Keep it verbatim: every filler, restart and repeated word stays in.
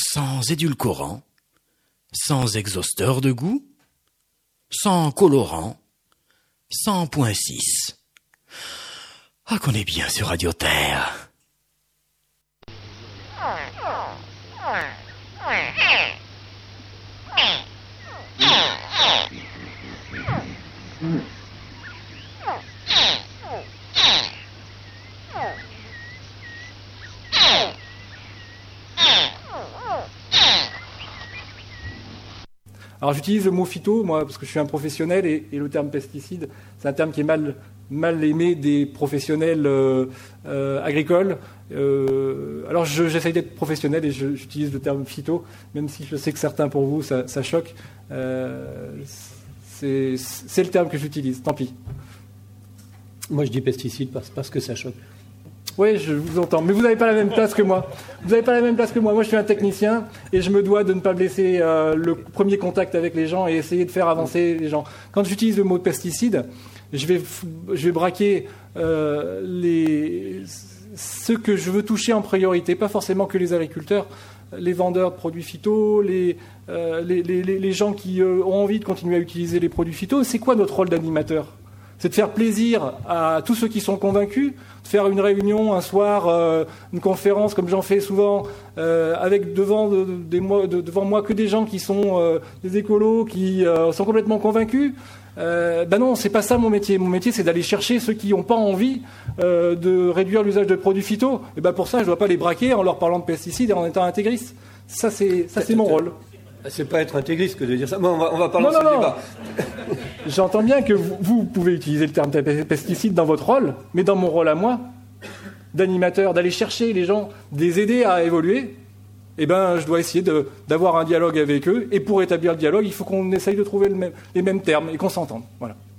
sans édulcorant, sans exhausteur de goût, sans colorant, sans point six. Ah, qu'on est bien sur Radio Terre. Alors j'utilise le mot phyto, moi, parce que je suis un professionnel, et, et le terme pesticide, c'est un terme qui est mal, mal aimé des professionnels euh, euh, agricoles. Euh, alors je, j'essaye d'être professionnel et je, j'utilise le terme phyto, même si je sais que certains pour vous ça, ça choque. Euh, c'est, c'est le terme que j'utilise, tant pis. Moi je dis pesticide parce, parce que ça choque. Oui, je vous entends, mais vous n'avez pas la même place que moi. Vous n'avez pas la même place que moi. Moi, je suis un technicien et je me dois de ne pas blesser euh, le premier contact avec les gens et essayer de faire avancer les gens. Quand j'utilise le mot pesticide, je vais, je vais braquer euh, les, ceux que je veux toucher en priorité, pas forcément que les agriculteurs, les vendeurs de produits phyto, les, euh, les, les, les gens qui euh, ont envie de continuer à utiliser les produits phyto. C'est quoi notre rôle d'animateur ? C'est de faire plaisir à tous ceux qui sont convaincus, de faire une réunion un soir, euh, une conférence comme j'en fais souvent, euh, avec devant, de, des, de, devant moi que des gens qui sont euh, des écolos, qui euh, sont complètement convaincus. Euh, ben non, c'est pas ça mon métier. Mon métier, c'est d'aller chercher ceux qui n'ont pas envie euh, de réduire l'usage de produits phyto. Et ben pour ça, je ne dois pas les braquer en leur parlant de pesticides et en étant intégriste. Ça, c'est, ça, c'est mon rôle. C'est pas être intégriste que de dire ça. Bon, on va, on va pas non, lancer non, le non. débat. J'entends bien que vous, vous pouvez utiliser le terme pesticide dans votre rôle, mais dans mon rôle à moi, d'animateur, d'aller chercher les gens, de les aider à évoluer, eh ben, je dois essayer de, d'avoir un dialogue avec eux. Et pour établir le dialogue, il faut qu'on essaye de trouver le même, les mêmes termes et qu'on s'entende. Voilà.